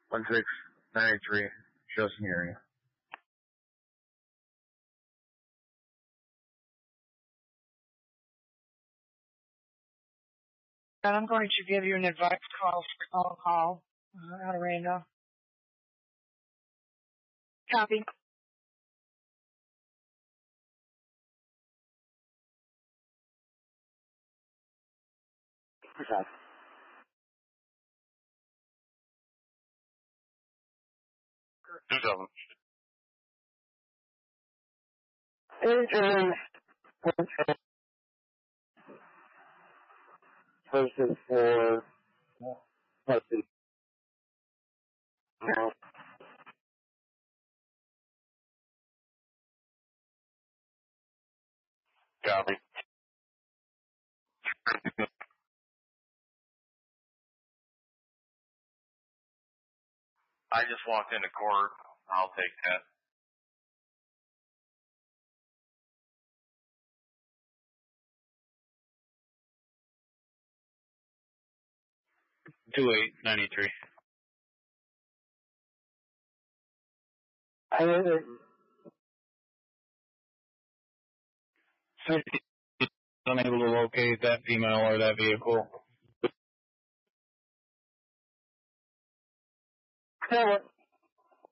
16983, shows in the area. And I'm going to give you an advice call for call out of Randolph. Copy. Okay. Anything versus for person. No. Copy. I just walked into court. I'll take that. $28.93. I was Unable to locate that female or that vehicle. So